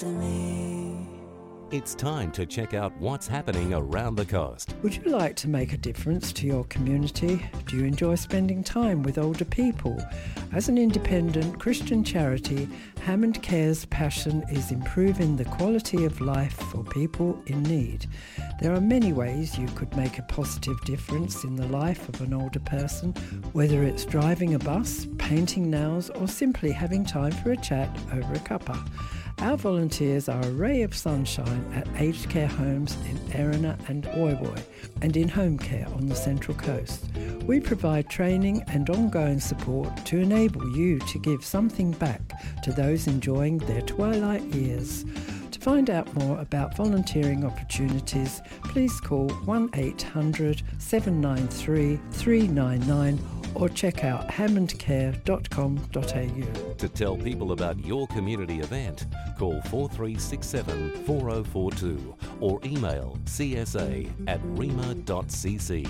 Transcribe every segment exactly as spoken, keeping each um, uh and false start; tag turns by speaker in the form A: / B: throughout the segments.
A: after me.
B: It's time to check out what's happening around the coast.
C: Would you like to make a difference to your community? Do you enjoy spending time with older people? As an independent Christian charity, Hammond Care's passion is improving the quality of life for people in need. There are many ways you could make a positive difference in the life of an older person, whether it's driving a bus, painting nails, or simply having time for a chat over a cuppa. Our volunteers are a ray of sunshine at aged care homes in Erina and Woy Woy, and in home care on the Central Coast. We provide training and ongoing support to enable you to give something back to those enjoying their twilight years. To find out more about volunteering opportunities, please call one eight hundred, seven nine three, three nine nine or check out hammond care dot com dot a u.
B: To tell people about your community event, call four three six seven, four oh four two or email c s a at rima dot c c.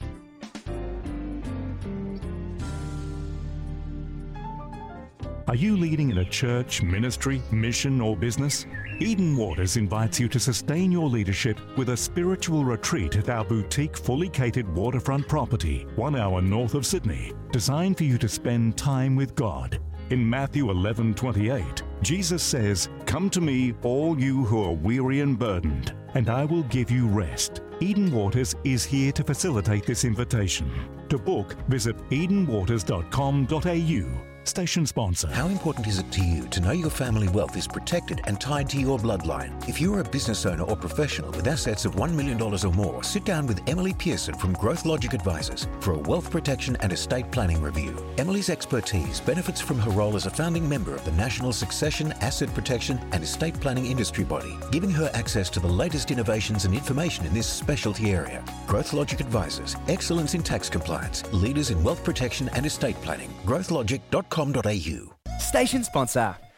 D: Are you leading in a church, ministry, mission or business? Eden Waters invites you to sustain your leadership with a spiritual retreat at our boutique fully catered waterfront property, one hour north of Sydney, designed for you to spend time with God. In Matthew eleven twenty-eight, Jesus says, "Come to me, all you who are weary and burdened, and I will give you rest." Eden Waters is here to facilitate this invitation. To book, visit eden waters dot com dot a u. Station sponsor.
E: How important is it to you to know your family wealth is protected and tied to your bloodline? If you're a business owner or professional with assets of one million dollars or more, sit down with Emily Pearson from Growth Logic Advisors for a wealth protection and estate planning review. Emily's expertise benefits from her role as a founding member of the National Succession, Asset Protection and Estate Planning Industry Body, giving her access to the latest innovations and information in this specialty area. Growth Logic Advisors, excellence in tax compliance, leaders in wealth protection and estate planning. growth logic dot com dot a u.
F: Station sponsor.